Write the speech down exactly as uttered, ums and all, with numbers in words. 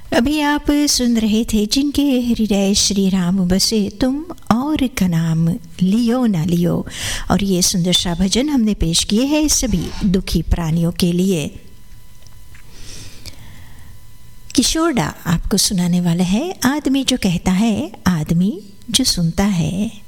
अभी आप सुन रहे थे जिनके हृदय श्री राम बसे तुम और का नाम लियो ना लियो। और ये सुंदर सा भजन हमने पेश किए हैं सभी दुखी प्राणियों के लिए। किशोरदा आपको सुनाने वाला है आदमी जो कहता है, आदमी जो सुनता है।